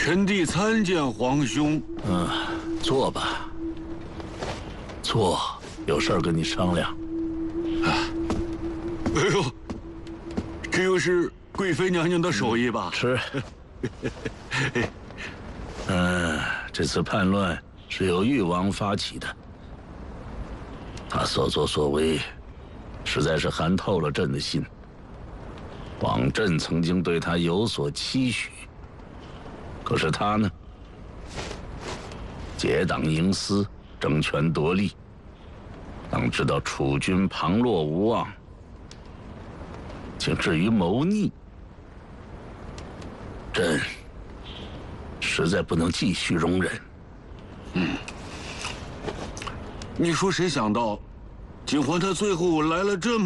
臣弟参见皇兄。 坐吧。坐，有事儿跟你商量。 哎呦，这又是贵妃娘娘的手艺吧？ 是。这次叛乱是由誉王发起的，他所作所为，实在是寒透了朕的心。王朕曾经对他有所期许，可是他呢，结党营私，争权夺利。当知道楚军旁落无望，竟至于谋逆，朕实在不能继续容忍。 你说谁想到，景欢他最后来了这么